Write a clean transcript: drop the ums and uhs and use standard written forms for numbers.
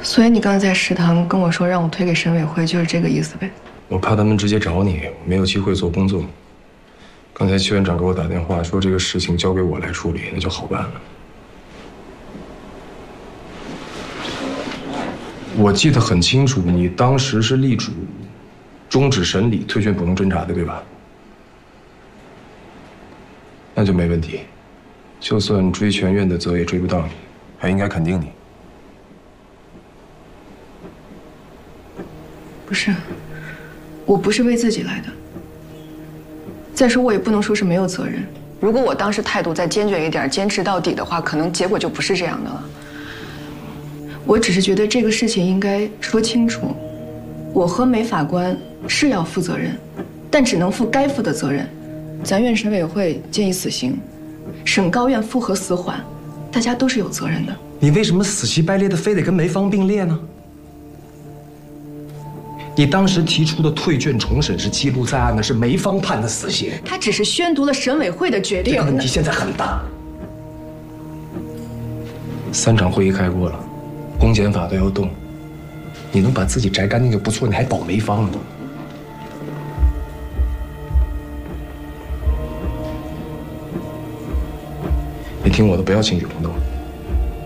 所以你刚才在食堂跟我说让我推给省委会，就是这个意思呗？ 我怕他们直接找你，没有机会做工作。刚才戚院长给我打电话说这个事情交给我来处理，那就好办了。我记得很清楚，你当时是力主终止审理、退卷普通侦查的，对吧？那就没问题，就算追全院的责也追不到你，还应该肯定你。 不是，我不是为自己来的。再说，我也不能说是没有责任。如果我当时态度再坚决一点，坚持到底的话，可能结果就不是这样的了。我只是觉得这个事情应该说清楚，我和梅法官是要负责任，但只能负该负的责任。咱院审委会建议死刑，省高院复核死缓，大家都是有责任的。 你为什么死乞白赖的非得跟梅芳并列呢？你当时提出的退卷重审是记录在案的，是梅芳判的死刑。 他只是宣读了省委会的决定。 这个问题现在很大。 3场会议开过了，公检法都要动， 你能把自己摘干净就不错，你还保梅芳呢？ 你听我的，不要轻举妄动。